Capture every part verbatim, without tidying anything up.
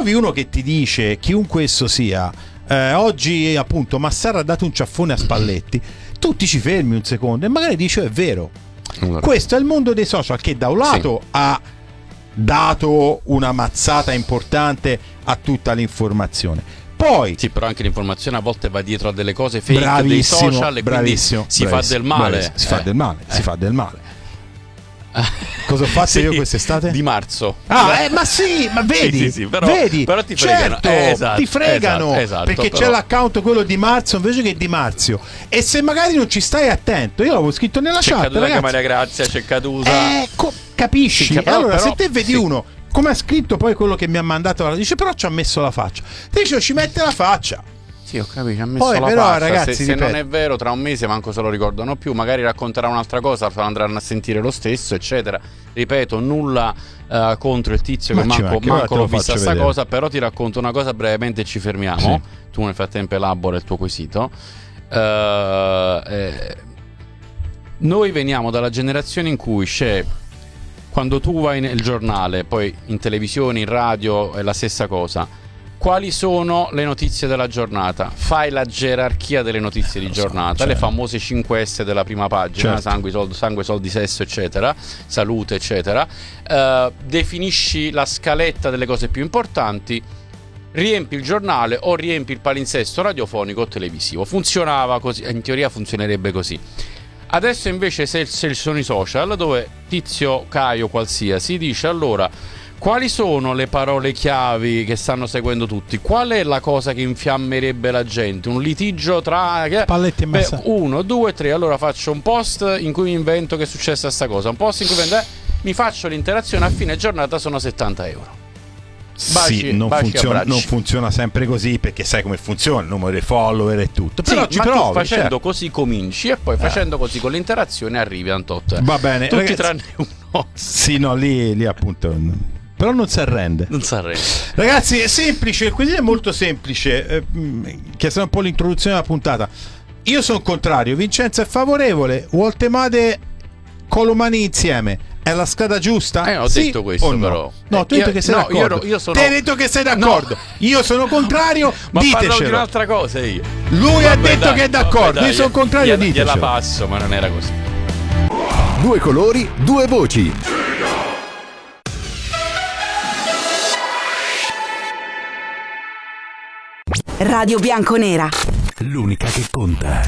trovi uno che ti dice, chiunque esso sia, eh, oggi appunto Massara ha dato un ciaffone a Spalletti, tu ti ci fermi un secondo e magari dici: è vero. Allora. Questo è il mondo dei social, che da un lato sì. ha dato una mazzata importante a tutta l'informazione. Poi sì, però anche l'informazione a volte va dietro a delle cose fake dei social e quindi si bravissimo, fa del male. Si eh. fa del male, eh. si fa del male. Cosa ho fatto sì, io quest'estate? Di marzo. Ah, eh, ma sì, ma vedi, sì, sì, sì, però, vedi, però ti fregano. Certo, eh, esatto, ti fregano esatto, esatto, perché però... c'è l'account quello di marzo invece che di Marzio. E se magari non ci stai attento, io l'avevo scritto nella c'è chat, Caduta, ragazzi. Maria Grazia, c'è Caduta. Eh, co- capisci? Sì, però, allora, però, se te vedi sì. uno, come ha scritto poi quello che mi ha mandato, dice però ci ha messo la faccia. Ti dice ci mette la faccia. Sì, ho capito, ha messo Poi, la però, faccia. ragazzi, se, se non è vero, tra un mese manco se lo ricordano più. Magari racconterà un'altra cosa, andranno a sentire lo stesso, eccetera. Ripeto, nulla uh, contro il tizio ma che manco, manca, manco l'ho vista sta vedere. Cosa. Però ti racconto una cosa brevemente e ci fermiamo. Sì. Tu nel frattempo elabora il tuo quesito. uh, eh, Noi veniamo dalla generazione in cui c'è, quando tu vai nel giornale, poi in televisione, in radio è la stessa cosa. Quali sono le notizie della giornata? Fai la gerarchia delle notizie di giornata, certo. Le famose cinque S della prima pagina, certo. sangue, soldi, sangue, soldi, sesso, eccetera, salute, eccetera. Uh, definisci la scaletta delle cose più importanti, riempi il giornale o riempi il palinsesto radiofonico o televisivo. Funzionava così, in teoria funzionerebbe così. Adesso invece se, se sono i social, dove Tizio Caio qualsiasi dice: allora, quali sono le parole chiavi che stanno seguendo tutti? Qual è la cosa che infiammerebbe la gente? Un litigio tra Spalletti e Massara. Uno, due, tre. Allora faccio un post in cui mi invento che è successa sta cosa. Un post in cui invento, eh, mi faccio l'interazione. A fine giornata sono settanta euro. Baci, sì, non, baci funziona, non funziona sempre così, perché sai come funziona il numero dei follower e tutto. Però sì, ci ma provi, tu facendo certo. così cominci e poi eh. facendo così con l'interazione arrivi a un tot. Va bene, tutti ragazzi, tranne uno. Sì, no, lì, lì appunto. Però non si arrende. Non si arrende. Ragazzi, è semplice, il quesito è molto semplice. Eh, che sarà un po' l'introduzione della puntata. Io sono contrario, Vincenzo è favorevole, Woltemade Colomani insieme. È la strada giusta? Eh, ho sì detto questo, no? però. No, tu hai detto che sei no, d'accordo. Io, io sono... Ti hai detto che sei d'accordo. No. Io sono contrario, ma ditecelo. Ma di un'altra cosa io. Lui vabbè, ha detto dai, che è d'accordo, vabbè, dai, io sono contrario, gliela, ditecelo. Gliela passo, ma non era così. Due colori, due voci. Radio Bianconera. L'unica che conta.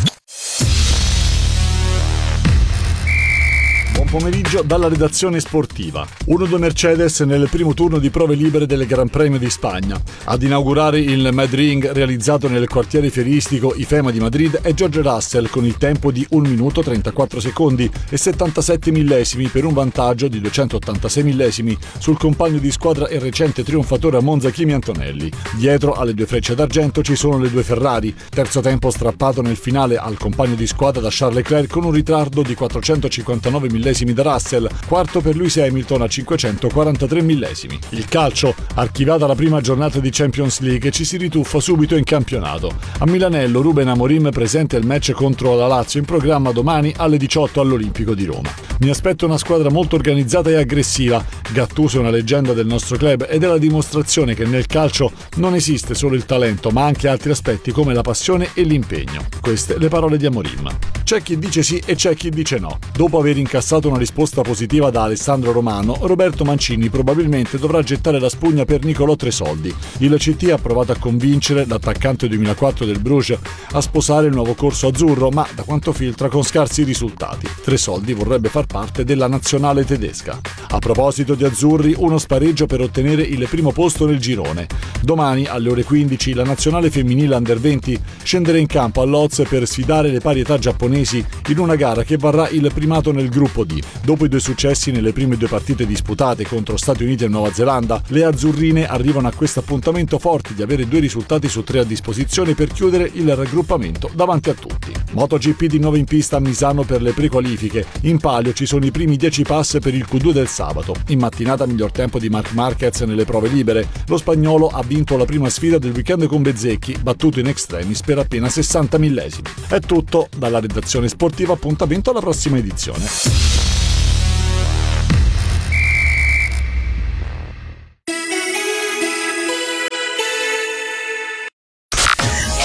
Buon pomeriggio dalla redazione sportiva. uno due Mercedes nel primo turno di prove libere del Gran Premio di Spagna. Ad inaugurare il Mad Ring realizzato nel quartiere fieristico IFEMA di Madrid è George Russell con il tempo di un minuto trentaquattro secondi e settantasette millesimi per un vantaggio di duecentottantasei millesimi sul compagno di squadra e recente trionfatore a Monza Kimi Antonelli. Dietro alle due frecce d'argento ci sono le due Ferrari. Terzo tempo strappato nel finale al compagno di squadra da Charles Leclerc con un ritardo di quattrocentocinquantanove millesimi da Russell, quarto per Lewis Hamilton a cinquecentoquarantatré millesimi. Il calcio, archiviata la prima giornata di Champions League, ci si rituffa subito in campionato. A Milanello Ruben Amorim presenta il match contro la Lazio in programma domani alle diciotto all'Olimpico di Roma. Mi aspetto una squadra molto organizzata e aggressiva. Gattuso è una leggenda del nostro club ed è la dimostrazione che nel calcio non esiste solo il talento, ma anche altri aspetti come la passione e l'impegno. Queste le parole di Amorim. C'è chi dice sì e c'è chi dice no. Dopo aver incassato una risposta positiva da Alessandro Romano, Roberto Mancini probabilmente dovrà gettare la spugna per Nicolò Tresoldi. Il C T ha provato a convincere l'attaccante duemilaquattro del Bruges a sposare il nuovo corso azzurro, ma da quanto filtra con scarsi risultati. Tresoldi vorrebbe far parte della nazionale tedesca. A proposito di azzurri, uno spareggio per ottenere il primo posto nel girone. Domani alle ore quindici la nazionale femminile under venti scenderà in campo a Lodz per sfidare le parietà giapponesi in una gara che varrà il primato nel gruppo D. Dopo i due successi nelle prime due partite disputate contro Stati Uniti e Nuova Zelanda, le azzurrine arrivano a questo appuntamento forti di avere due risultati su tre a disposizione per chiudere il raggruppamento davanti a tutti. MotoGP di nuovo in pista a Misano per le prequalifiche. In palio ci sono i primi dieci pass per il Q due del sabato. In mattinata miglior tempo di Marc Marquez nelle prove libere. Lo spagnolo ha vinto la prima sfida del weekend con Bezzecchi, battuto in extremis per appena sessanta millesimi. È tutto dalla redazione sportiva, appuntamento alla prossima edizione.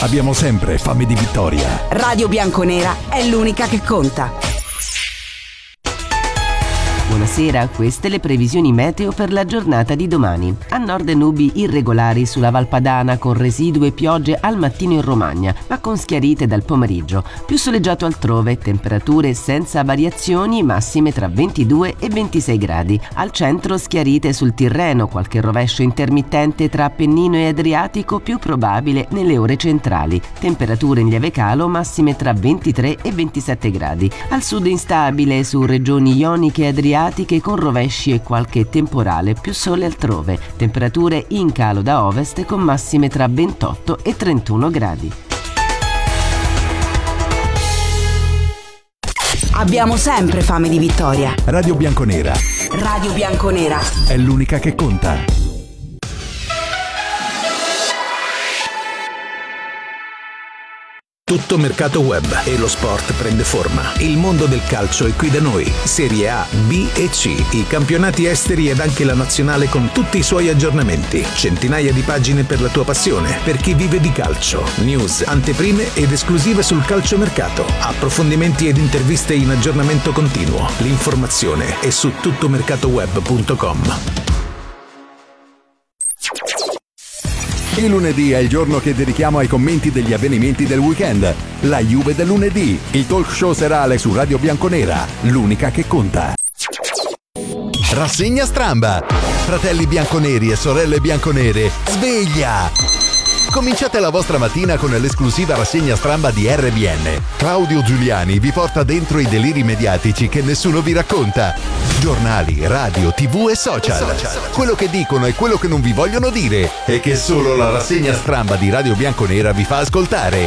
Abbiamo sempre fame di vittoria. Radio Bianconera è l'unica che conta. Buonasera, queste le previsioni meteo per la giornata di domani. A nord nubi irregolari sulla Valpadana con residue piogge al mattino in Romagna, ma con schiarite dal pomeriggio. Più soleggiato altrove, temperature senza variazioni, massime tra ventidue e ventisei gradi. Al centro schiarite sul Tirreno, qualche rovescio intermittente tra Appennino e Adriatico più probabile nelle ore centrali. Temperature in lieve calo, massime tra ventitré e ventisette gradi. Al sud instabile su regioni ioniche e adriatiche con rovesci e qualche temporale, più sole altrove. Temperature in calo da ovest con massime tra ventotto e trentuno gradi. Abbiamo sempre fame di vittoria. Radio Bianconera Radio Bianconera è l'unica che conta. Tutto mercato web e lo sport prende forma. Il mondo del calcio è qui da noi. Serie A, B e C, i campionati esteri ed anche la nazionale con tutti i suoi aggiornamenti. Centinaia di pagine per la tua passione, per chi vive di calcio. News, anteprime ed esclusive sul calciomercato. Approfondimenti ed interviste in aggiornamento continuo. L'informazione è su tuttomercatoweb punto com. Il lunedì è il giorno che dedichiamo ai commenti degli avvenimenti del weekend. La Juve del lunedì, il talk show serale su Radio Bianconera, l'unica che conta. Rassegna Stramba. Fratelli bianconeri e sorelle bianconere, sveglia! Cominciate la vostra mattina con l'esclusiva rassegna stramba di R B N. Claudio Giuliani vi porta dentro i deliri mediatici che nessuno vi racconta. Giornali, radio, tv e social. Quello che dicono e quello che non vi vogliono dire e che solo la rassegna stramba di Radio Bianconera vi fa ascoltare.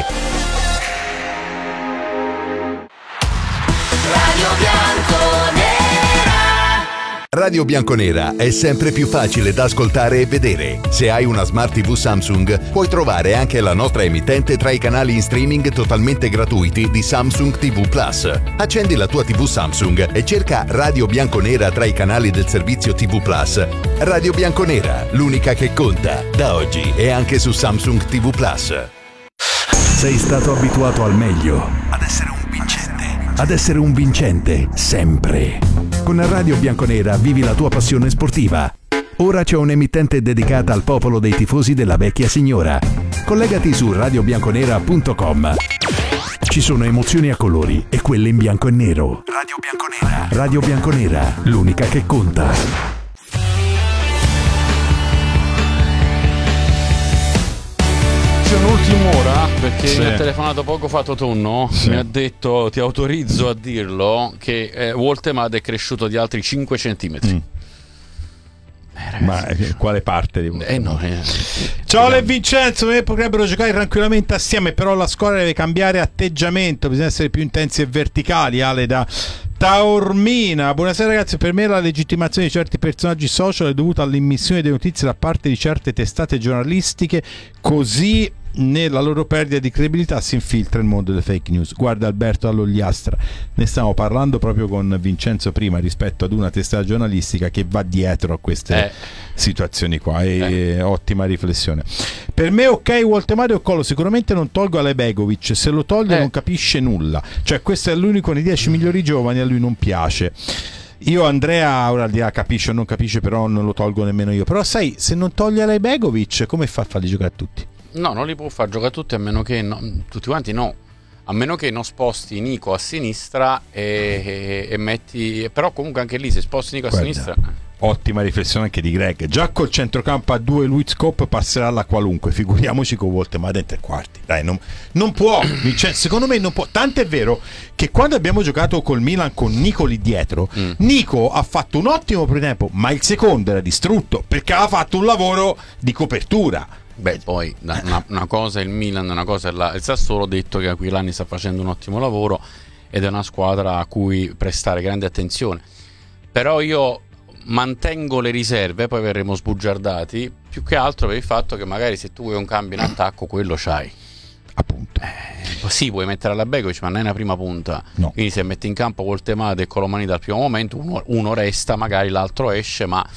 Radio Bianconera. Radio Bianconera è sempre più facile da ascoltare e vedere. Se hai una Smart tivù Samsung, puoi trovare anche la nostra emittente tra i canali in streaming totalmente gratuiti di Samsung tivù Plus. Accendi la tua tivù Samsung e cerca Radio Bianconera tra i canali del servizio tivù Plus. Radio Bianconera, l'unica che conta. Da oggi è anche su Samsung tivù Plus. Sei stato abituato al meglio, ad essere un vincente, ad essere un vincente sempre. Con Radio Bianconera vivi la tua passione sportiva. Ora c'è un'emittente dedicata al popolo dei tifosi della vecchia signora. Collegati su radio bianconera punto com. Ci sono emozioni a colori e quelle in bianco e nero. Radio Bianconera. Radio Bianconera, l'unica che conta. Un'ultima ora perché sì. mi ha telefonato poco fa Totonno, sì. Mi ha detto, ti autorizzo a dirlo, che eh, Woltemade è cresciuto di altri cinque centimetri. Mm. Eh, ma eh, quale parte di eh, no, eh, Ciao Le Vincenzo, eh, potrebbero giocare tranquillamente assieme, però la squadra deve cambiare atteggiamento, bisogna essere più intensi e verticali. Ale da Taormina, buonasera ragazzi, per me la legittimazione di certi personaggi social è dovuta all'immissione delle notizie da parte di certe testate giornalistiche, così nella loro perdita di credibilità si infiltra il mondo delle fake news. Guarda Alberto All'Ogliastra, ne stiamo parlando proprio con Vincenzo prima rispetto ad una testata giornalistica che va dietro a queste eh. situazioni qua. E eh. ottima riflessione. Per me ok Woltemade o Collo, sicuramente non tolgo Alebegovic, se lo tolgo eh. non capisce nulla, cioè questo è l'unico nei dieci migliori giovani, a lui non piace. Io Andrea ora di là capisce o non capisce, però non lo tolgo nemmeno io. Però sai, se non toglie Alebegovic come fa a farli giocare a tutti? No, non li può far giocare tutti, a meno che no, tutti quanti no, a meno che non sposti Nico a sinistra e, e, e metti, però comunque anche lì se sposti Nico a Guarda, sinistra. Ottima riflessione anche di Greg. Già col centrocampo a due Luiz Cop passerà alla qualunque, figuriamoci con Woltemade dentro i quarti. Dai, non, non può, cioè, secondo me non può. Tanto è vero che quando abbiamo giocato col Milan con Nico lì dietro, mm. Nico ha fatto un ottimo primo tempo, ma il secondo era distrutto perché aveva fatto un lavoro di copertura. Beh, poi una, una cosa è il Milan, una cosa è la, il Sassuolo. Ho detto che Aquilani sta facendo un ottimo lavoro ed è una squadra a cui prestare grande attenzione, però io mantengo le riserve, poi verremo sbugiardati più che altro per il fatto che magari se tu vuoi un cambio in attacco quello c'hai, appunto. Eh, sì, puoi mettere alla Begovic, ma non è una prima punta, no. Quindi se metti in campo Woltemade e Colomani dal primo momento uno, uno resta, magari l'altro esce, ma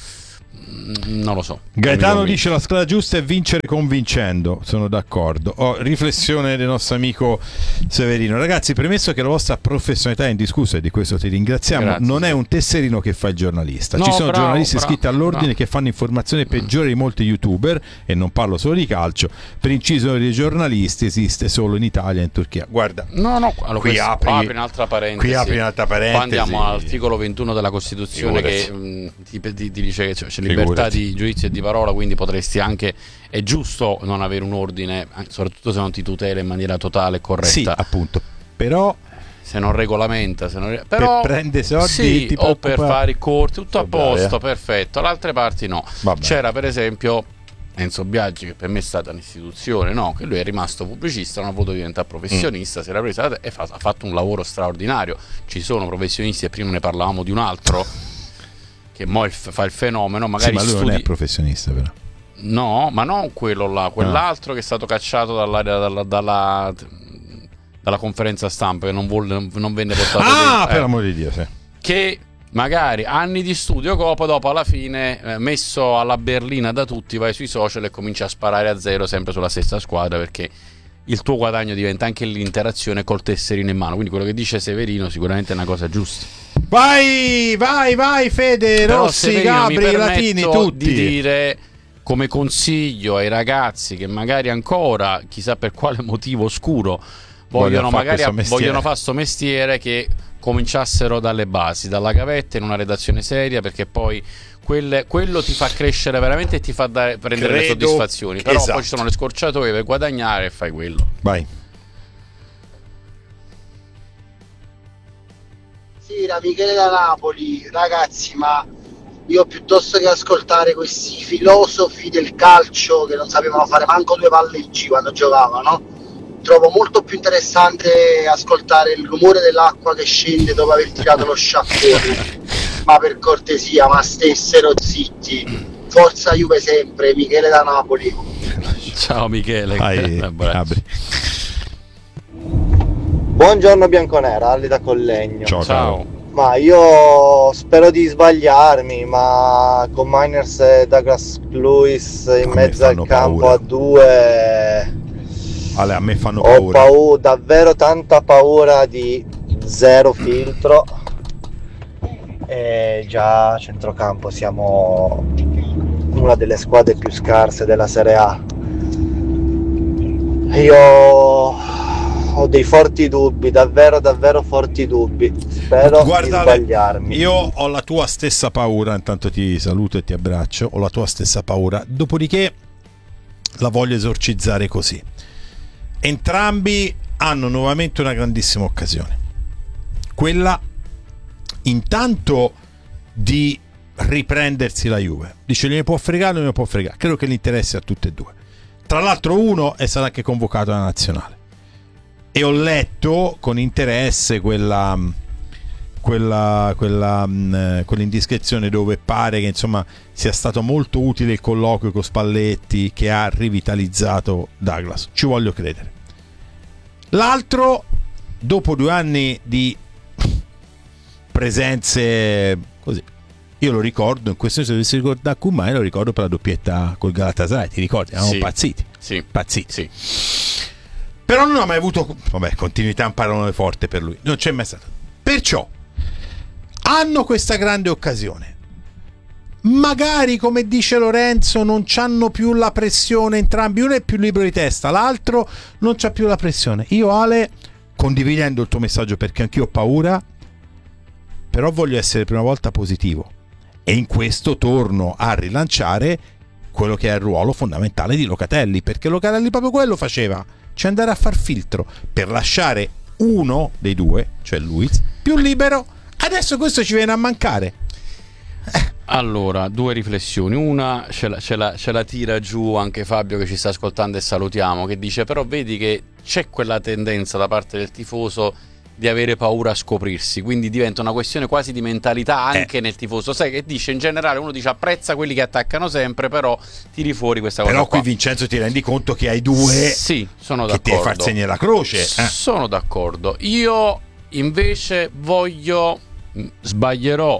non lo so. Gaetano dice la strada giusta è vincere convincendo, sono d'accordo. Oh, riflessione del nostro amico Severino. Ragazzi, premesso che la vostra professionalità è indiscussa e di questo ti ringraziamo, Grazie. non è un tesserino che fa il giornalista. No, ci sono bravo, giornalisti bravo, iscritti all'ordine bravo. che fanno informazioni peggiori di molti youtuber, e non parlo solo di calcio. Per inciso dei giornalisti esiste solo in Italia e in Turchia. Guarda, No, no, allora qui questo- apri- apri un'altra parentesi. qui apri un'altra parentesi. Qua andiamo all'articolo ventuno della Costituzione Figurati. che mh, ti, ti- ti dice che c'è, c'è Figurati. libertà di giudizio e di parola, quindi potresti anche, è giusto non avere un ordine, soprattutto se non ti tutela in maniera totale e corretta. sì, appunto. Però Se non regolamenta, se non... però per prendere soldi sì, ti o per preoccupa- fare i corti, tutto a Vabbè, posto, eh. perfetto. Le altre parti no. Vabbè. C'era per esempio Enzo Biaggi, che per me è stata un'istituzione, no? Che lui è rimasto pubblicista, non ha voluto diventare professionista, Mm. si era presa e fa, ha fatto un lavoro straordinario. Ci sono professionisti, e prima ne parlavamo di un altro che mo il- fa il fenomeno, magari sì, ma lui studi... non è professionista, però. No, ma non quello là, quell'altro che è stato cacciato dall'area dalla, dalla, dalla conferenza stampa, che non, volle, non venne portato Ah, dentro, per eh, l'amore di Dio, sì. che magari anni di studio copo, dopo alla fine eh, messo alla berlina da tutti, vai sui social e cominci a sparare a zero sempre sulla stessa squadra, perché il tuo guadagno diventa anche l'interazione col tesserino in mano. Quindi quello che dice Severino sicuramente è una cosa giusta. Vai, vai, vai Fede, Però, Rossi, Severino, mi Gabri, permetto Latini, tutti. di dire come consiglio ai ragazzi che magari ancora, chissà per quale motivo oscuro, vogliono Vogliono fare magari questo mestiere. vogliono fare sto mestiere, che cominciassero dalle basi, dalla gavetta, in una redazione seria, perché poi quelle, quello ti fa crescere veramente e ti fa dare, prendere le Credo- soddisfazioni. Però esatto. poi ci sono le scorciatoie per guadagnare e fai quello. Vai. Sì, da Michele da Napoli. Ragazzi, ma io piuttosto che ascoltare questi filosofi del calcio che non sapevano fare manco due palleggi quando giocavano, trovo molto più interessante ascoltare il rumore dell'acqua che scende dopo aver tirato lo sciacquone. Ma per cortesia, ma stessero zitti. Forza Juve sempre. Michele da Napoli. Ciao Michele. Vai, Abbraccio. Gabri. Buongiorno Bianconera, Ali da Collegno. Ciao, Ciao. Ma io spero di sbagliarmi, ma con Miners e Douglas Lewis in A me mezzo al fanno campo paura. a due, Ale, a me fanno ho paura. paura, davvero tanta paura di zero filtro. E già a centrocampo siamo una delle squadre più scarse della Serie A. Io ho dei forti dubbi, davvero davvero forti dubbi. Spero Guarda, di Ale, sbagliarmi. io ho la tua stessa paura. Intanto ti saluto e ti abbraccio. Ho la tua stessa paura. Dopodiché la voglio esorcizzare così. Entrambi hanno nuovamente una grandissima occasione. Quella intanto di riprendersi la Juve. Dice gliene può fregare, non ne può fregare. Credo che l'interesse a tutte e due. Tra l'altro uno è stato anche convocato alla nazionale. E ho letto con interesse quella quella, quella mh, quell'indiscrezione dove pare che insomma sia stato molto utile il colloquio con Spalletti, che ha rivitalizzato Douglas. Ci voglio credere. L'altro, dopo due anni di presenze così, io lo ricordo, in questo senso dovessi ricordare Kumai, lo ricordo per la doppietta col Galatasaray, ti ricordi? Eravamo Sì. pazziti, Sì. pazziti. Sì. Però non ha mai avuto, vabbè, continuità è un parolone forte per lui, non c'è mai stato. Perciò hanno questa grande occasione. Magari, come dice Lorenzo, non c'hanno più la pressione entrambi, uno è più libero di testa, l'altro non c'ha più la pressione. Io, Ale, condividendo il tuo messaggio, perché anch'io ho paura, però voglio essere per una volta positivo, e in questo torno a rilanciare quello che è il ruolo fondamentale di Locatelli, perché Locatelli proprio quello faceva, cioè andare a far filtro per lasciare uno dei due, cioè Luiz, più libero. Adesso questo ci viene a mancare. Allora, due riflessioni. Una ce la, ce, la, ce la tira giù anche Fabio, che ci sta ascoltando e salutiamo, che dice però vedi che c'è quella tendenza da parte del tifoso di avere paura a scoprirsi, quindi diventa una questione quasi di mentalità anche eh. nel tifoso, sai, che dice in generale, uno dice apprezza quelli che attaccano sempre, però tiri fuori questa cosa però qua. Qui Vincenzo ti rendi conto che hai due sì, sono che d'accordo, ti far segnare la croce. eh. Sono d'accordo. Io invece voglio, sbaglierò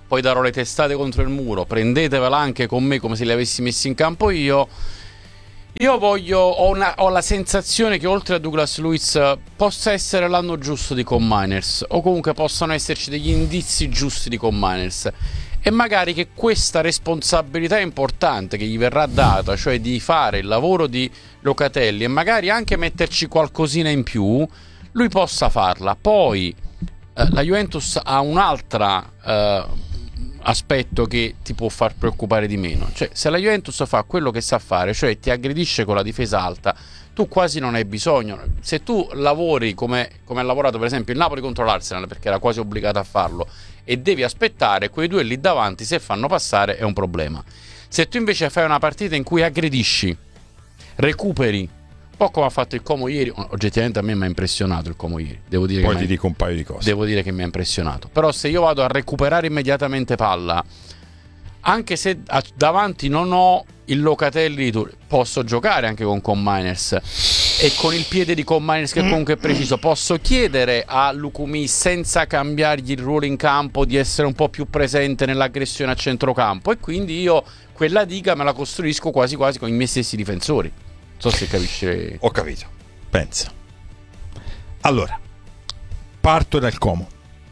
poi darò le testate contro il muro, prendetevela anche con me come se li avessi messi in campo io. Io voglio, ho, una, ho la sensazione che oltre a Douglas Luiz possa essere l'anno giusto di Con Miners, o comunque possano esserci degli indizi giusti di Con Miners, e magari che questa responsabilità importante che gli verrà data, cioè di fare il lavoro di Locatelli e magari anche metterci qualcosina in più, lui possa farla. Poi eh, la Juventus ha un'altra eh, aspetto che ti può far preoccupare di meno, cioè se la Juventus fa quello che sa fare, cioè ti aggredisce con la difesa alta, tu quasi non hai bisogno. Se tu lavori come, come ha lavorato per esempio il Napoli contro l'Arsenal, perché era quasi obbligato a farlo, e devi aspettare, quei due lì davanti se fanno passare è un problema. Se tu invece fai una partita in cui aggredisci, recuperi, un po' come ha fatto il Como ieri, oggettivamente a me mi ha impressionato il Como ieri, devo dire. Poi che ti mi... dico un paio di cose. Devo dire che mi ha impressionato. Però se io vado a recuperare immediatamente palla, anche se davanti non ho il Locatelli di Tur- posso giocare anche con Con Miners, e con il piede di Con Miners che comunque è preciso, posso chiedere a Lukumi, senza cambiargli il ruolo in campo, di essere un po' più presente nell'aggressione a centrocampo, e quindi io quella diga me la costruisco quasi quasi con i miei stessi difensori. Non so se capisci. Ho capito. Pensa. Allora, parto dal Como.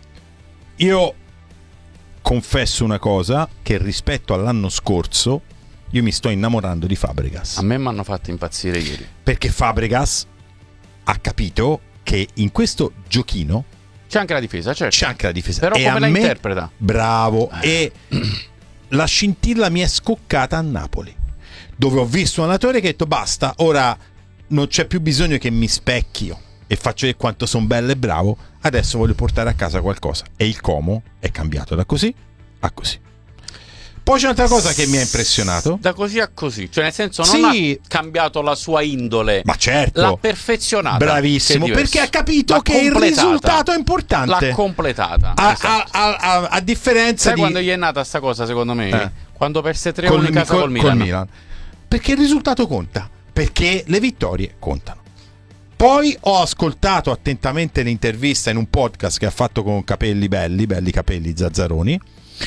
Io confesso una cosa, che rispetto all'anno scorso io mi sto innamorando di Fabregas. A me mi hanno fatto impazzire ieri, perché Fabregas ha capito che in questo giochino c'è anche la difesa, certo. C'è anche la difesa. Però e come a la me, interpreta? Bravo. Eh. E la scintilla mi è scoccata a Napoli, dove ho visto un allenatore che ha detto basta, ora non c'è più bisogno che mi specchio e faccio vedere quanto sono bello e bravo, adesso voglio portare a casa qualcosa. E il Como è cambiato da così a così. Poi c'è un'altra cosa che mi ha impressionato. Da così a così, cioè nel senso non sì, ha cambiato la sua indole, ma certo, l'ha perfezionata. Bravissimo, perché ha capito l'ha che il risultato è importante. L'ha completata. A, esatto. a, a, a, a differenza Sai di... quando gli è nata sta cosa secondo me? Eh. Quando perse tre uno in casa col, col Milan. col Milan. Perché il risultato conta, perché le vittorie contano. Poi ho ascoltato attentamente l'intervista in un podcast che ha fatto con Capelli Belli, Belli Capelli Zazzaroni,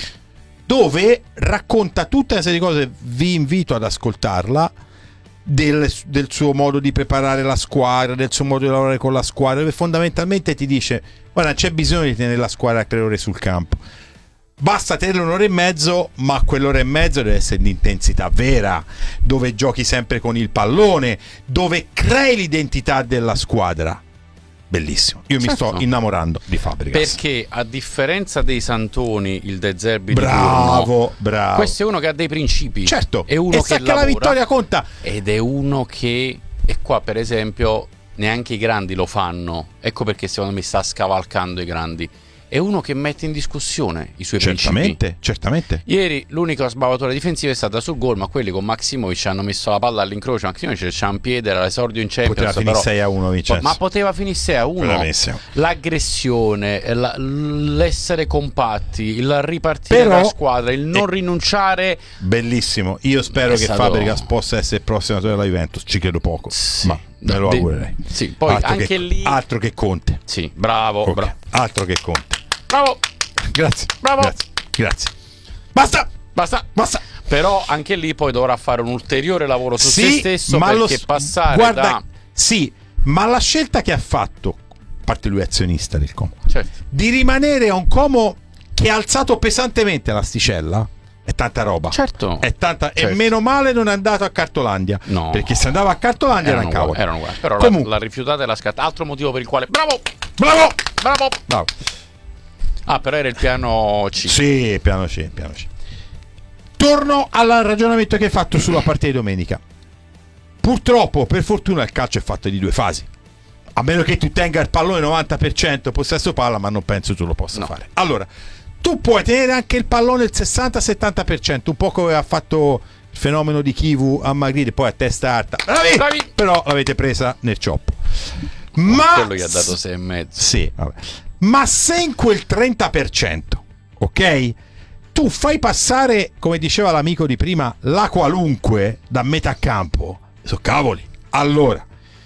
dove racconta tutta una serie di cose, vi invito ad ascoltarla, del, del suo modo di preparare la squadra, del suo modo di lavorare con la squadra, dove fondamentalmente ti dice guarda, c'è bisogno di tenere la squadra a tre ore sul campo, basta tenere un'ora e mezzo, ma quell'ora e mezzo deve essere di intensità vera, dove giochi sempre con il pallone, dove crei l'identità della squadra. Bellissimo, io certo. mi sto innamorando di Fabregas, perché a differenza dei Santoni, il De Zerbi bravo, di turno, bravo, questo è uno che ha dei principi, certo, è uno e che sa che lavora, la vittoria conta, ed è uno che, e qua per esempio neanche i grandi lo fanno, ecco perché secondo me sta scavalcando i grandi, è uno che mette in discussione i suoi certamente, principi. Certamente. Ieri l'unica sbavatura difensiva è stata sul gol, ma quelli con Maximovic hanno messo la palla all'incrocio. Maximovic c'ha un piede, era l'esordio in Champions. Poteva finire sei a uno, Vincenzo. Ma poteva finire sei a uno. Bravissimo. L'aggressione, la, l'essere compatti, il ripartire Però, la squadra, il non eh, rinunciare. Bellissimo. Io spero è che stato... Fabregas possa essere il prossimo allenatore della Juventus. Ci credo poco, sì, ma me lo de... augurerei. Sì, poi altro anche che, lì altro che Conte. Sì, bravo, Okay. bravo. Altro che Conte. Bravo. Grazie. Bravo. Grazie. Grazie. Basta. Basta. Basta. Però anche lì poi dovrà fare un ulteriore lavoro su sì, se stesso, ma perché lo, passare guarda, da... Sì, ma la scelta che ha fatto, a parte lui è azionista del Como, certo, di rimanere a un Como che ha alzato pesantemente l'asticella, è tanta roba. Certo. È tanta, certo. E meno male non è andato a Cartolandia. No. Perché se andava a Cartolandia erano era un uguali, cavolo. erano uguali. Però Comunque, l'ha, l'ha rifiutata e l'ha scattata. Altro motivo per il quale... Bravo! Bravo! Bravo! Bravo. Ah, però era il piano C. Sì, piano C, piano C. Torno al ragionamento che hai fatto sulla partita di domenica. Purtroppo, per fortuna, il calcio è fatto di due fasi. A meno che tu tenga il pallone novanta per cento possesso palla, ma non penso tu lo possa no. fare. Allora, tu puoi tenere anche il pallone il sessanta settanta per cento, un po' come ha fatto il fenomeno di Chivu a Magritte, poi a testa alta. Bravi! Bravi! Però l'avete presa nel cioppo. Ma Ma quello gli ha dato sei e mezzo. Sì, vabbè. Ma se in quel trenta per cento, ok, tu fai passare, come diceva l'amico di prima, la qualunque da metà campo, so cavoli. Allora,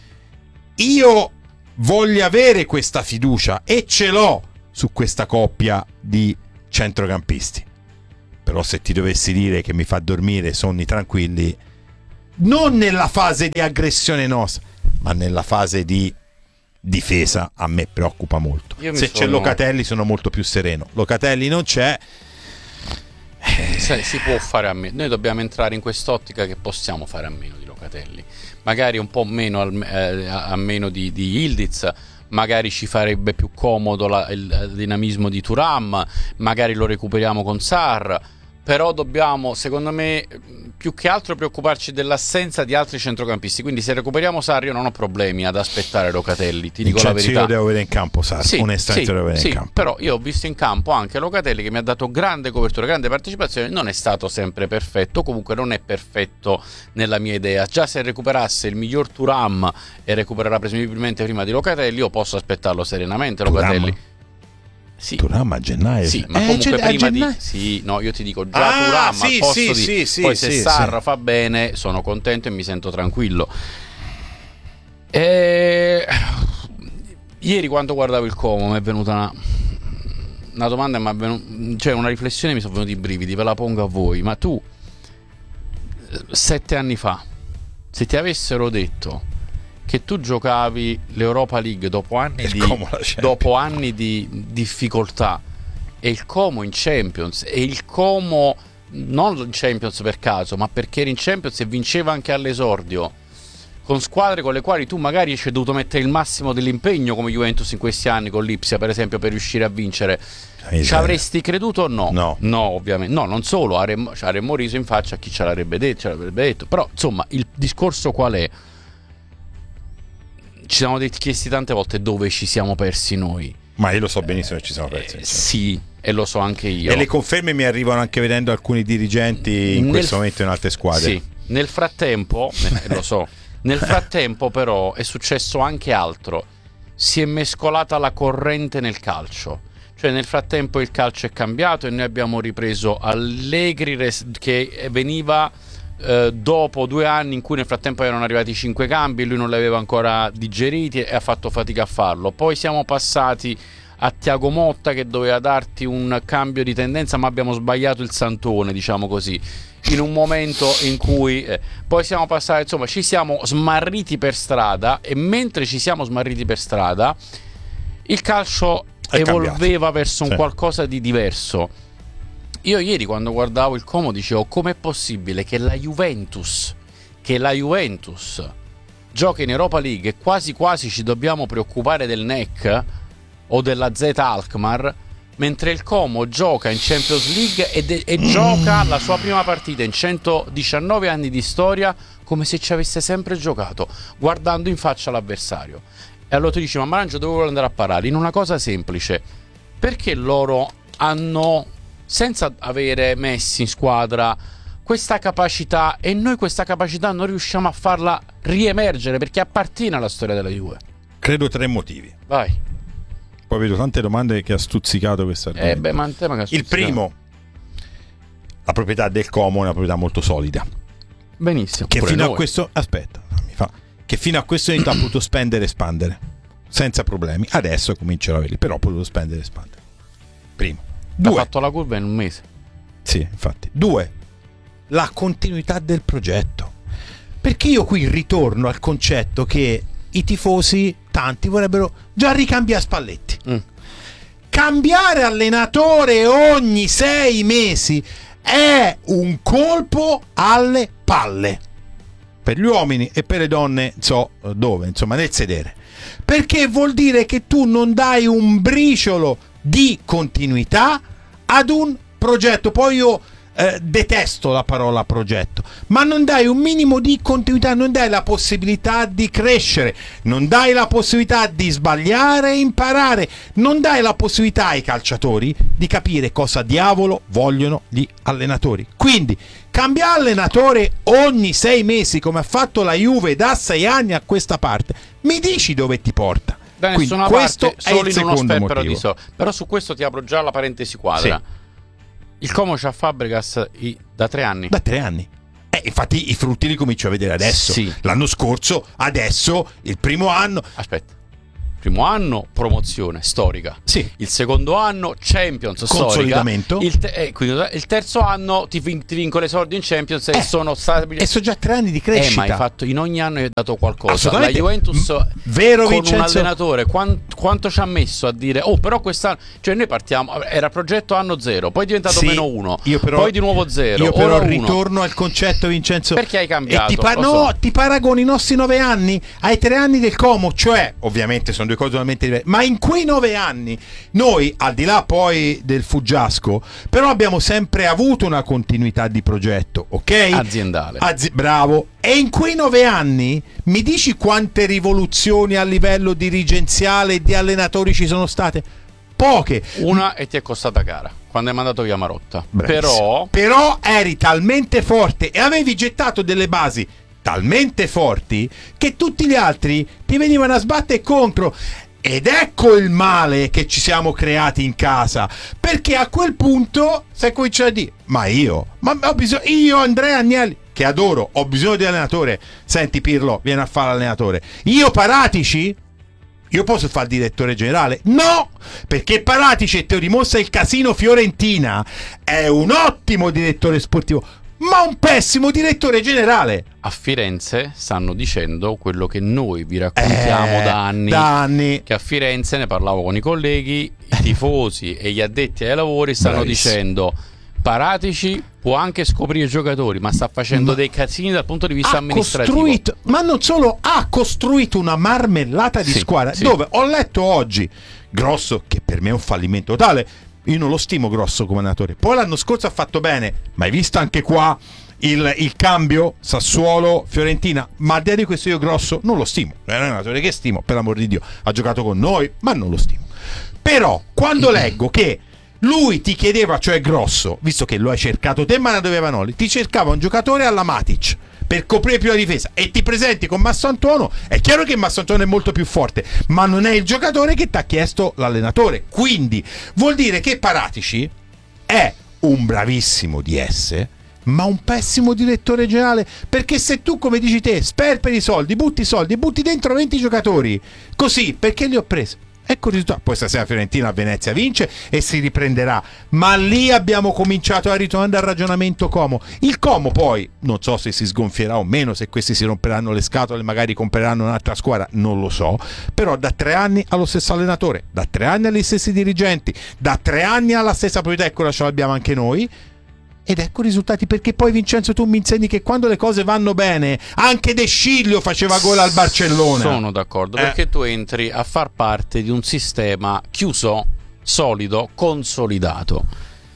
io voglio avere questa fiducia e ce l'ho su questa coppia di centrocampisti. però se ti dovessi dire che mi fa dormire sonni tranquilli, non nella fase di aggressione nostra, ma nella fase di difesa, a me preoccupa molto. Se sono... c'è Locatelli sono molto più sereno. Locatelli non c'è, eh... si può fare a meno. Noi dobbiamo entrare in quest'ottica che possiamo fare a meno di Locatelli, magari un po' meno al, eh, a meno di, di Yildiz, magari ci farebbe più comodo la, il, il dinamismo di Thuram, magari lo recuperiamo con Sarr, però dobbiamo, secondo me, più che altro preoccuparci dell'assenza di altri centrocampisti. Quindi se recuperiamo Sarr io non ho problemi ad aspettare Locatelli, ti dico la verità. Io lo devo vedere in campo Sarr, sì, onestamente sì, lo devo vedere sì, in campo. Però io ho visto in campo anche Locatelli che mi ha dato grande copertura, grande partecipazione. Non è stato sempre perfetto, comunque non è perfetto nella mia idea. Già se recuperasse il miglior Thuram e recupererà presumibilmente prima di Locatelli, io posso aspettarlo serenamente Locatelli. Thuram. Sì. Thuram a gennaio. Sì, ma eh, comunque a prima gennaio. di sì, no, io ti dico già ah, Thuram sì, al posto sì, di sì, sì, poi sì, se sì, Sarr sì. fa bene, sono contento e mi sento tranquillo. E... ieri quando guardavo il Como mi è venuta una una domanda, ma venuta... cioè una riflessione, mi sono venuti i brividi, ve la pongo a voi. Ma tu sette anni fa, se ti avessero detto che tu giocavi l'Europa League dopo anni, di, dopo anni di difficoltà, e il Como in Champions, e il Como non in Champions per caso, ma perché era in Champions e vinceva anche all'esordio, con squadre con le quali tu magari ci hai dovuto mettere il massimo dell'impegno, come Juventus in questi anni con l'Ipsia per esempio, per riuscire a vincere, ci avresti creduto o no? No, no ovviamente no, non solo avremmo, ci avremmo riso in faccia a chi ce l'avrebbe detto, ce l'avrebbe detto. Però insomma il discorso qual è? Ci siamo chiesti tante volte dove ci siamo persi noi. Ma io lo so benissimo che ci siamo persi. Eh, sì, e lo so anche io. E le conferme mi arrivano anche vedendo alcuni dirigenti in nel, questo momento in altre squadre. Sì, nel frattempo, lo so, nel frattempo però è successo anche altro. Si è mescolata la corrente nel calcio. Cioè nel frattempo il calcio è cambiato e noi abbiamo ripreso Allegri che veniva... Uh, dopo due anni in cui nel frattempo erano arrivati cinque cambi e lui non li aveva ancora digeriti e ha fatto fatica a farlo. Poi siamo passati a Thiago Motta che doveva darti un cambio di tendenza, ma abbiamo sbagliato il santone, diciamo così, in un momento in cui eh, poi siamo passati, insomma ci siamo smarriti per strada, e mentre ci siamo smarriti per strada il calcio è evolveva cambiato verso un sì. qualcosa di diverso. Io ieri quando guardavo il Como dicevo: com'è possibile che la Juventus che la Juventus gioca in Europa League e quasi quasi ci dobbiamo preoccupare del N E C o della Z Alkmaar, mentre il Como gioca in Champions League e, de- e gioca la sua prima partita in centodiciannove anni di storia come se ci avesse sempre giocato, guardando in faccia l'avversario. E allora tu dici: ma Marangio, dove vuole andare a parare? In una cosa semplice: perché loro hanno, senza avere Messi in squadra, questa capacità e noi questa capacità non riusciamo a farla riemergere, perché appartiene alla storia della Juve? Credo tre motivi. Vai. Poi vedo tante domande che ha stuzzicato questa eh beh, ma te magari il primo, la proprietà del Como è una proprietà molto solida. Benissimo. Che fino noi. a questo aspetta, mi fa che fino a questo momento ha potuto spendere e espandere senza problemi. Adesso cominciano a averli, però ha potuto spendere e espandere. Primo. Ha fatto la curva in un mese. Sì, infatti. Due, la continuità del progetto. Perché io qui ritorno al concetto che i tifosi, tanti, vorrebbero già ricambiare Spalletti. Mm. Cambiare allenatore ogni sei mesi è un colpo alle palle. Per gli uomini e per le donne, so dove, insomma, nel sedere. Perché vuol dire che tu non dai un briciolo di continuità ad un progetto. Poi io eh, detesto la parola progetto, ma non dai un minimo di continuità, non dai la possibilità di crescere, non dai la possibilità di sbagliare e imparare, non dai la possibilità ai calciatori di capire cosa diavolo vogliono gli allenatori. Quindi cambiare allenatore ogni sei mesi come ha fatto la Juve da sei anni a questa parte, mi dici dove ti porta? Da nessuna questo parte, solo in uno sperpero di so. Però su questo ti apro già la parentesi quadra. Sì. Il Como c'ha Fabregas i, da tre anni. Da tre anni. Eh, infatti i frutti li comincio a vedere adesso. Sì. L'anno scorso, adesso, il primo anno. Aspetta. Primo anno promozione storica, sì. Il secondo anno Champions consolidamento, storica, il, te- eh, quindi, il terzo anno ti, vin- ti vinco le soldi in Champions eh, e sono stati e sono già tre anni di crescita. Eh, ma hai fatto in ogni anno hai dato qualcosa. La Juventus M- vero, con Vincenzo? un allenatore quant- quanto ci ha messo a dire oh però quest'anno, cioè noi partiamo, era progetto anno zero, poi è diventato sì, meno uno, io però, poi di nuovo zero, io però ora ritorno uno. al concetto, Vincenzo, perché hai cambiato? E ti pa- no, so. ti paragoni i nostri nove anni ai tre anni del Como, cioè ovviamente sono due cose totalmente diverse, ma in quei nove anni noi, al di là poi del fuggiasco, però abbiamo sempre avuto una continuità di progetto, ok? Aziendale. Azi- bravo. E in quei nove anni mi dici quante rivoluzioni a livello dirigenziale e di allenatori ci sono state? Poche. Una e ti è costata cara quando hai mandato via Marotta. Però, però eri talmente forte e avevi gettato delle basi talmente forti che tutti gli altri ti venivano a sbattere contro. Ed ecco il male che ci siamo creati in casa, perché a quel punto sai cominciare a dire ma io, ma ho bisogno, io Andrea Agnelli che adoro, ho bisogno di allenatore. Senti Pirlo, vieni a fare l'allenatore. Io Paratici? Io posso fare il direttore generale? No, perché Paratici, te lo dimostra il casino Fiorentina, è un ottimo direttore sportivo, ma un pessimo direttore generale. A Firenze stanno dicendo quello che noi vi raccontiamo eh, da anni, da anni. Che a Firenze, ne parlavo con i colleghi, i tifosi e gli addetti ai lavori stanno Bravissimo. dicendo Paratici può anche scoprire i giocatori, ma sta facendo ma dei casini dal punto di vista amministrativo. Costruito, ma non solo, ha costruito una marmellata di sì, squadra sì. dove ho letto oggi Grosso, che per me è un fallimento totale. Io non lo stimo Grosso come allenatore. Poi l'anno scorso ha fatto bene, ma hai visto anche qua il, il cambio Sassuolo Fiorentina. Ma al di là di questo io Grosso non lo stimo, è un allenatore che stimo, per l'amor di Dio, ha giocato con noi, ma non lo stimo. Però quando leggo che lui ti chiedeva, cioè Grosso, visto che lo hai cercato te ma ne doveva Noli, ti cercava un giocatore alla Matic per coprire più la difesa e ti presenti con Massantuono, è chiaro che Massantuono è molto più forte, ma non è il giocatore che ti ha chiesto l'allenatore. Quindi vuol dire che Paratici è un bravissimo D S, ma un pessimo direttore generale, perché se tu, come dici te, sperperi i soldi, butti i soldi, butti dentro venti giocatori così, perché li ho presi? Ecco il risultato. Poi stasera Fiorentina a Venezia vince e si riprenderà, ma lì abbiamo cominciato a ritornare al ragionamento Como. Il Como poi non so se si sgonfierà o meno, se questi si romperanno le scatole, magari compreranno un'altra squadra, non lo so, però da tre anni allo stesso allenatore, da tre anni agli stessi dirigenti, da tre anni alla stessa proprietà, ecco, ce l'abbiamo anche noi. Ed ecco i risultati, perché poi Vincenzo tu mi insegni che quando le cose vanno bene anche De Sciglio faceva gol al Barcellona. Sono d'accordo, eh. perché tu entri a far parte di un sistema chiuso, solido, consolidato.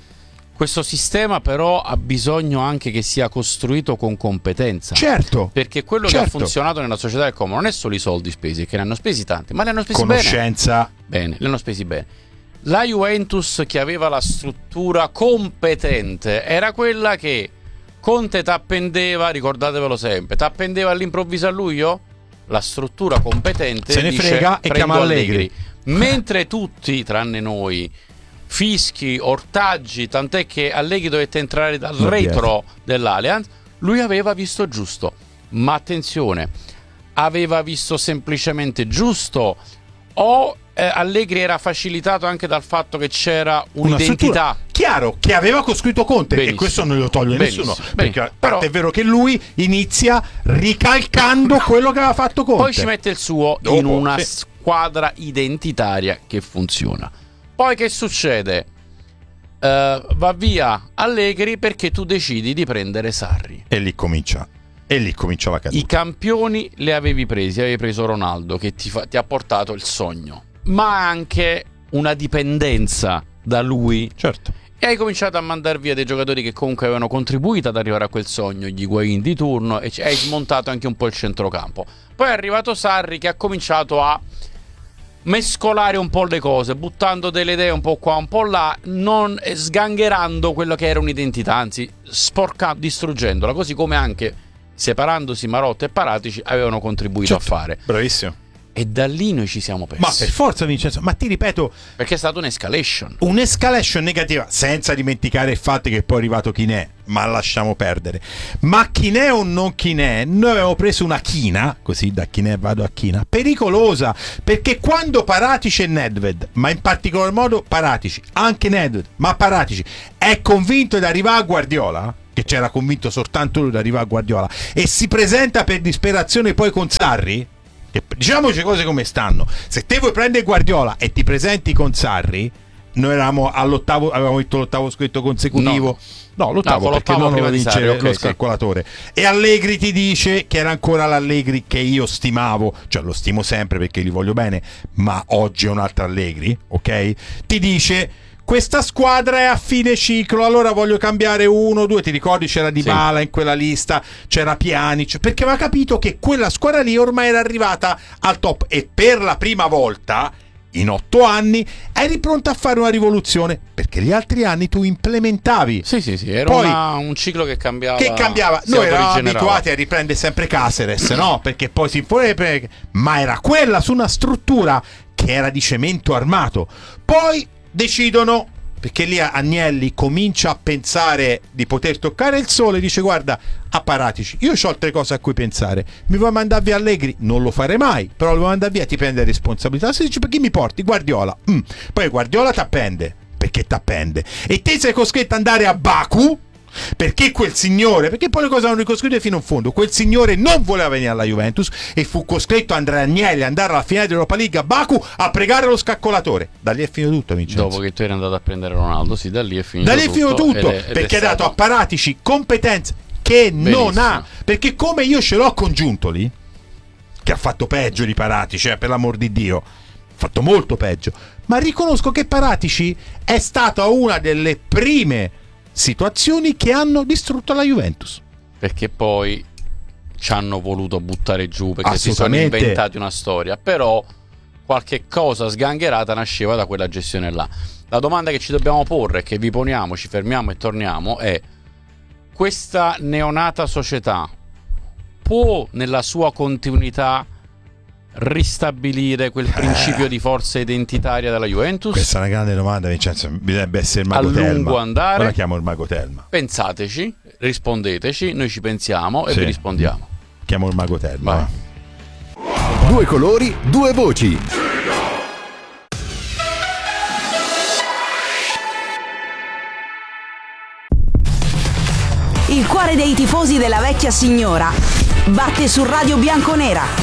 Questo sistema però ha bisogno anche che sia costruito con competenza. Certo. Perché quello certo. che ha funzionato nella società del Como non è solo i soldi spesi, che ne hanno spesi tanti, ma li hanno spesi Conoscenza. bene. Bene, li hanno spesi bene. La Juventus, che aveva la struttura competente, era quella che Conte t'appendeva, ricordatevelo sempre, t'appendeva all'improvviso a luglio, la struttura competente se ne dice, frega e chiama Allegri. Allegri. Mentre tutti, tranne noi, fischi, ortaggi, tant'è che Allegri dovette entrare dal no, retro yes. dell'Allianz, lui aveva visto giusto. Ma attenzione, aveva visto semplicemente giusto o eh, Allegri era facilitato anche dal fatto che c'era un'identità? Chiaro, che aveva costruito Conte. Benissimo. E questo non lo toglie Benissimo. nessuno. Benissimo. Perché però è vero che lui inizia ricalcando quello che aveva fatto Conte. Poi ci mette il suo Dopo, in una sì. squadra identitaria che funziona. Poi che succede? Uh, va via Allegri perché tu decidi di prendere Sarri. E lì comincia. E lì comincia la caduta. I campioni li avevi presi, avevi preso Ronaldo che ti, fa, ti ha portato il sogno, ma anche una dipendenza da lui. Certo. E hai cominciato a mandare via dei giocatori che comunque avevano contribuito ad arrivare a quel sogno, gli Higuaín di turno, e hai smontato anche un po' il centrocampo. Poi è arrivato Sarri che ha cominciato a mescolare un po' le cose, buttando delle idee un po' qua, un po' là, non sgangherando quello che era un'identità, anzi sporcando, distruggendola, così come anche separandosi Marotta e Paratici avevano contribuito certo, a fare. Bravissimo. E da lì noi ci siamo persi. Ma per forza, Vincenzo, ma ti ripeto, perché è stata un'escalation. Un'escalation negativa, senza dimenticare il fatto che poi è arrivato Chinè, ma lasciamo perdere. Ma Chinè o non Chinè, noi avevamo preso una china, così da Chinè vado a china, pericolosa, perché quando Paratici e Nedved, ma in particolar modo Paratici, anche Nedved, ma Paratici, è convinto di arrivare a Guardiola, che c'era convinto soltanto lui di arrivare a Guardiola, e si presenta per disperazione poi con Sarri, che diciamoci cose come stanno, se te vuoi prendere Guardiola e ti presenti con Sarri, noi eravamo all'ottavo, avevamo detto l'ottavo scritto consecutivo, no, no l'ottavo, no, perché non lo vince Sarri, okay, lo scalcolatore, sì. E Allegri ti dice che era ancora l'Allegri che io stimavo, cioè lo stimo sempre perché li voglio bene, ma oggi è un altro Allegri, ok? Ti dice questa squadra è a fine ciclo, allora voglio cambiare uno, due, ti ricordi c'era Dybala, sì, in quella lista, c'era Pjanic, perché aveva capito che quella squadra lì ormai era arrivata al top e per la prima volta in otto anni eri pronto a fare una rivoluzione, perché gli altri anni tu implementavi. Sì, sì, sì, era Poi, una, un ciclo che cambiava. Che cambiava. Noi eravamo abituati a riprendere sempre Caceres, no? Perché poi si impone, ma era quella su una struttura che era di cemento armato. Poi decidono, perché lì Agnelli comincia a pensare di poter toccare il sole, dice guarda, a Paratici, io ho altre cose a cui pensare, mi vuoi mandare via Allegri? Non lo farei mai, però lo vuoi mandare via, ti prende responsabilità. Se dici per chi mi porti? Guardiola. Mm. Poi Guardiola t'appende, perché t'appende, e te sei costretto ad andare a Baku, perché quel signore, perché poi le cose hanno ricostruite fino in fondo, quel signore non voleva venire alla Juventus e fu costretto Andrea Agnelli ad andare alla finale dell'Europa League a Baku a pregare lo scaccolatore. Da lì è finito tutto, Vincenzo. Dopo che tu eri andato a prendere Ronaldo, sì, da lì è finito da lì è tutto, finito tutto, ed è, ed perché ha stato... dato a Paratici competenze che benissimo. Non ha, perché come io ce l'ho con Giuntoli, che ha fatto peggio di Paratici, cioè, per l'amor di Dio, ha fatto molto peggio, ma riconosco che Paratici è stata una delle prime situazioni che hanno distrutto la Juventus, perché poi ci hanno voluto buttare giù, perché si sono inventati una storia, però qualche cosa sgangherata nasceva da quella gestione là. La domanda che ci dobbiamo porre, che vi poniamo, ci fermiamo e torniamo, è: questa neonata società può nella sua continuità ristabilire quel principio eh. di forza identitaria della Juventus? Questa è una grande domanda, Vincenzo. Bisognerebbe essere il mago a Telma. lungo andare. Ora chiamo il mago Telma. Pensateci, rispondeteci, noi ci pensiamo e sì. vi rispondiamo. Chiamo il mago Telma. Vai. Due colori, due voci. Il cuore dei tifosi della vecchia signora batte su Radio Bianconera.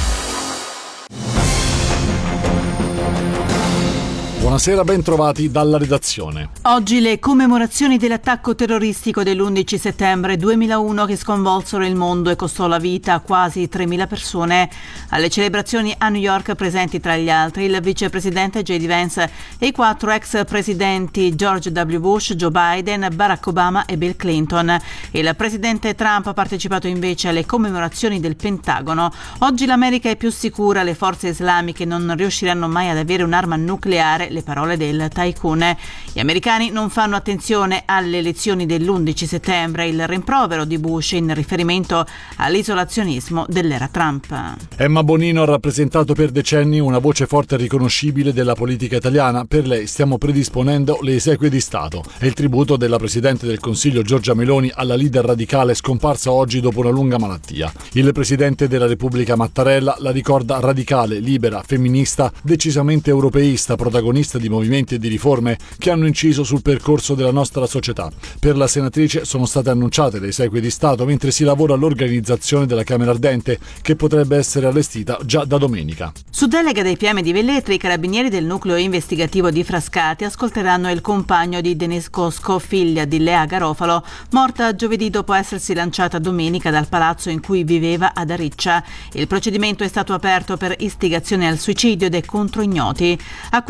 Buonasera, ben trovati dalla redazione. Oggi le commemorazioni dell'attacco terroristico dell'undici settembre duemilauno che sconvolsero il mondo e costò la vita a quasi tremila persone. Alle celebrazioni a New York presenti tra gli altri il vicepresidente J D Vance e i quattro ex presidenti George W. Bush, Joe Biden, Barack Obama e Bill Clinton. Il presidente Trump ha partecipato invece alle commemorazioni del Pentagono. Oggi l'America è più sicura, le forze islamiche non riusciranno mai ad avere un'arma nucleare, le parole del tycoon. Gli americani non fanno attenzione alle elezioni dell'undici settembre, il rimprovero di Bush in riferimento all'isolazionismo dell'era Trump. Emma Bonino ha rappresentato per decenni una voce forte e riconoscibile della politica italiana. Per lei stiamo predisponendo le esequie di Stato. È il tributo della Presidente del Consiglio Giorgia Meloni alla leader radicale scomparsa oggi dopo una lunga malattia. Il Presidente della Repubblica Mattarella la ricorda radicale, libera, femminista, decisamente europeista, protagonista di movimenti e di riforme che hanno inciso sul percorso della nostra società. Per la senatrice sono state annunciate le esequie di Stato mentre si lavora all'organizzazione della Camera Ardente, che potrebbe essere allestita già da domenica. Su delega dei P M di Velletri, i carabinieri del nucleo investigativo di Frascati ascolteranno il compagno di Denise Cosco, figlia di Lea Garofalo, morta giovedì dopo essersi lanciata domenica dal palazzo in cui viveva ad Ariccia. Il procedimento è stato aperto per istigazione al suicidio ed è contro ignoti. Acquisito il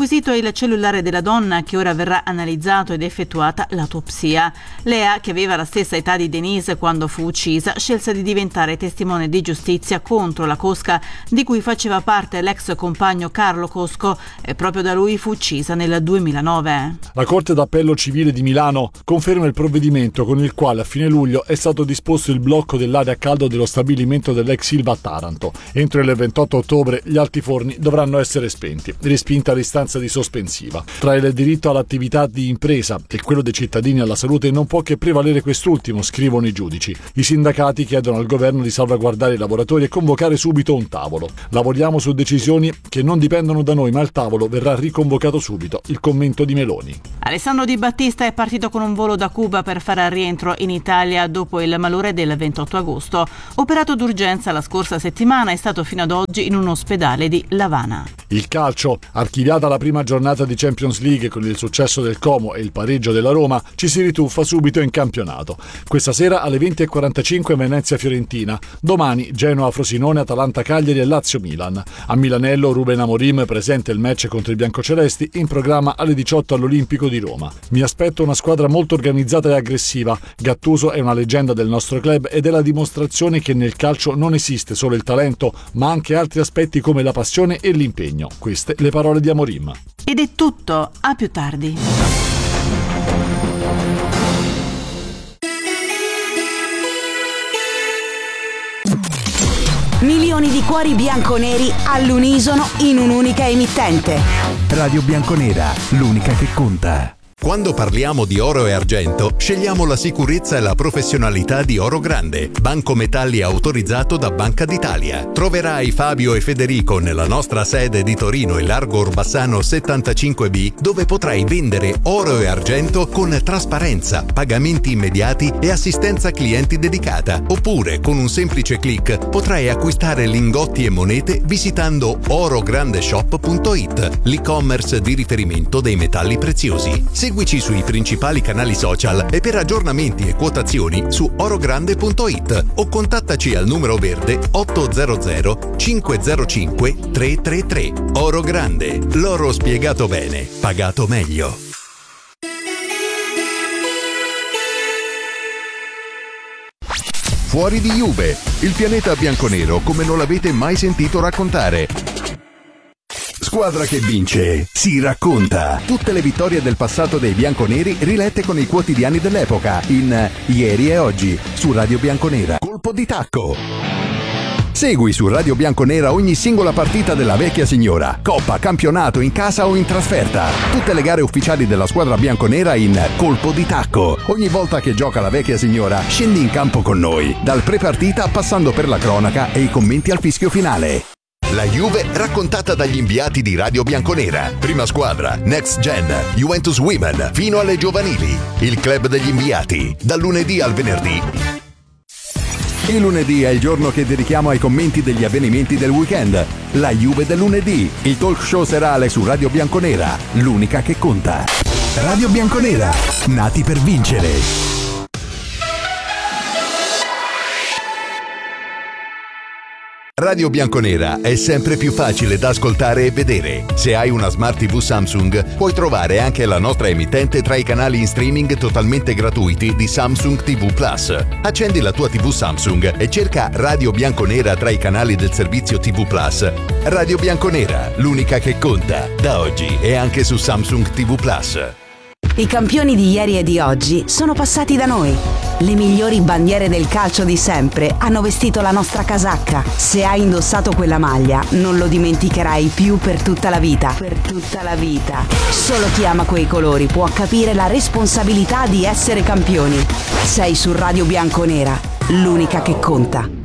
profilo cellulare della donna, che ora verrà analizzato ed effettuata l'autopsia. Lea, che aveva la stessa età di Denise quando fu uccisa, scelse di diventare testimone di giustizia contro la cosca di cui faceva parte l'ex compagno Carlo Cosco, e proprio da lui fu uccisa nel duemilanove. La Corte d'Appello Civile di Milano conferma il provvedimento con il quale a fine luglio è stato disposto il blocco dell'area a caldo dello stabilimento dell'ex Ilva a Taranto. Entro il ventotto ottobre gli altiforni dovranno essere spenti, respinta l'istanza di sospensiva. Tra il diritto all'attività di impresa e quello dei cittadini alla salute non può che prevalere quest'ultimo, scrivono i giudici. I sindacati chiedono al governo di salvaguardare i lavoratori e convocare subito un tavolo. Lavoriamo su decisioni che non dipendono da noi, ma il tavolo verrà riconvocato subito. Il commento di Meloni. Alessandro Di Battista è partito con un volo da Cuba per fare rientro in Italia dopo il malore del ventotto agosto. Operato d'urgenza la scorsa settimana, è stato fino ad oggi in un ospedale di L'Avana. Il calcio, archiviata la prima giornata di Champions League con il successo del Como e il pareggio della Roma, ci si rituffa subito in campionato. Questa sera alle venti e quarantacinque Venezia-Fiorentina, domani Genoa-Frosinone, Atalanta-Cagliari e Lazio-Milan. A Milanello Ruben Amorim presenta il match contro i biancocelesti, in programma alle diciotto all'Olimpico di Roma. Mi aspetto una squadra molto organizzata e aggressiva. Gattuso è una leggenda del nostro club ed è la dimostrazione che nel calcio non esiste solo il talento, ma anche altri aspetti come la passione e l'impegno. Queste le parole di Amorim. Ed è tutto, a più tardi. Milioni di cuori bianconeri all'unisono in un'unica emittente. Radio Bianconera, l'unica che conta. Quando parliamo di oro e argento, scegliamo la sicurezza e la professionalità di Oro Grande, banco metalli autorizzato da Banca d'Italia. Troverai Fabio e Federico nella nostra sede di Torino in Largo Orbassano settantacinque B, dove potrai vendere oro e argento con trasparenza, pagamenti immediati e assistenza clienti dedicata. Oppure, con un semplice click, potrai acquistare lingotti e monete visitando orograndeshop punto it, l'e-commerce di riferimento dei metalli preziosi. Seguici sui principali canali social e per aggiornamenti e quotazioni su orogrande punto it o contattaci al numero verde otto zero zero cinque zero cinque tre tre tre. Oro Grande, l'oro spiegato bene, pagato meglio. Fuori di Juve, il pianeta bianconero come non l'avete mai sentito raccontare. Squadra che vince, si racconta. Tutte le vittorie del passato dei bianconeri rilette con i quotidiani dell'epoca in Ieri e Oggi su Radio Bianconera. Colpo di tacco. Segui su Radio Bianconera ogni singola partita della vecchia signora, coppa, campionato, in casa o in trasferta. Tutte le gare ufficiali della squadra bianconera in Colpo di tacco. Ogni volta che gioca la vecchia signora, scendi in campo con noi, dal pre-partita passando per la cronaca e i commenti al fischio finale. La Juve raccontata dagli inviati di Radio Bianconera. Prima squadra, Next Gen, Juventus Women, fino alle giovanili. Il club degli inviati, dal lunedì al venerdì. Il lunedì è il giorno che dedichiamo ai commenti degli avvenimenti del weekend. La Juve del lunedì, il talk show serale su Radio Bianconera, l'unica che conta. Radio Bianconera, nati per vincere. Radio Bianconera è sempre più facile da ascoltare e vedere. Se hai una Smart tivù Samsung, puoi trovare anche la nostra emittente tra i canali in streaming totalmente gratuiti di Samsung tivù Plus. Accendi la tua tivù Samsung e cerca Radio Bianconera tra i canali del servizio tivù Plus. Radio Bianconera, l'unica che conta, da oggi e anche su Samsung tivù Plus. I campioni di ieri e di oggi sono passati da noi. Le migliori bandiere del calcio di sempre hanno vestito la nostra casacca. Se hai indossato quella maglia, non lo dimenticherai più per tutta la vita. Per tutta la vita. Solo chi ama quei colori può capire la responsabilità di essere campioni. Sei su Radio Bianconera, l'unica che conta.